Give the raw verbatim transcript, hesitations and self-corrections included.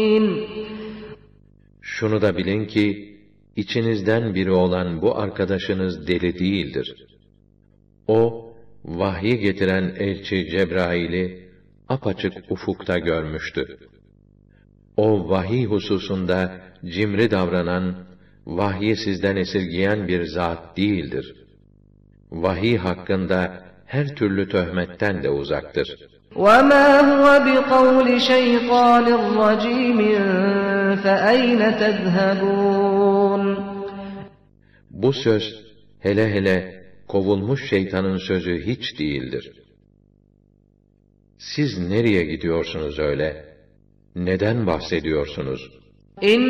Şunu da bilin ki, içinizden biri olan bu arkadaşınız deli değildir. O, vahyi getiren elçi Cebrail'i apaçık ufukta görmüştü. O vahiy hususunda cimri davranan, vahyi sizden esirgeyen bir zat değildir. Vahiy hakkında her türlü töhmetten de uzaktır. وَمَا هُوَ بِقَوْلِ شَيْطَانٍ رَّجِيمٍ فَأَيْنَ تَذْهَبُونَ Bu söz, hele hele kovulmuş şeytanın sözü hiç değildir. Siz nereye gidiyorsunuz öyle? Neden bahsediyorsunuz?